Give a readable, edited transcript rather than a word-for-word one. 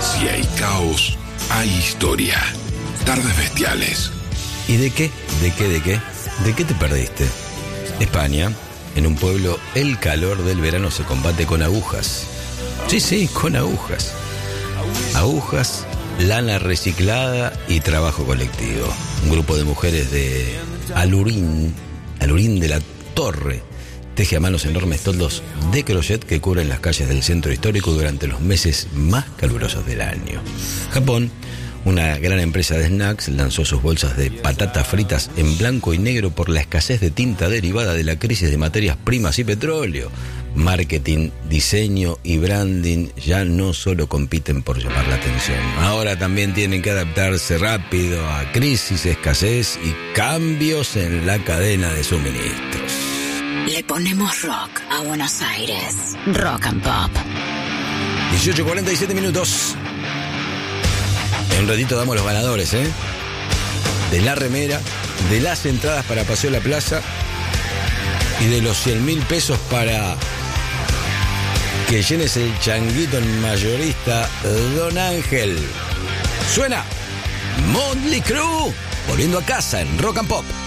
Si hay caos, hay historia. Tardes bestiales. ¿Y de qué? ¿De qué te perdiste? España, en un pueblo, el calor del verano se combate con agujas. Sí, con agujas. Agujas, lana reciclada y trabajo colectivo. Un grupo de mujeres de Alurín de la Torre, teje a manos enormes toldos de crochet que cubren las calles del centro histórico durante los meses más calurosos del año. Japón, una gran empresa de snacks, lanzó sus bolsas de patatas fritas en blanco y negro por la escasez de tinta derivada de la crisis de materias primas y petróleo. Marketing, diseño y branding ya no solo compiten por llamar la atención. Ahora también tienen que adaptarse rápido a crisis, escasez y cambios en la cadena de suministros. Le ponemos rock a Buenos Aires. Rock and Pop. 18:47 minutos. En un ratito damos los ganadores, de la remera, de las entradas para Paseo La Plaza y de los 100.000 pesos para que llenes el changuito en mayorista Don Ángel. Suena Motley Crue volviendo a casa en Rock and Pop.